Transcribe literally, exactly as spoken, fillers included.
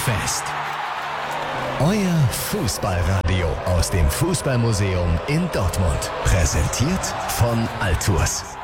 fest. Euer Fußballradio aus dem Fußballmuseum in Dortmund. Präsentiert von Altours.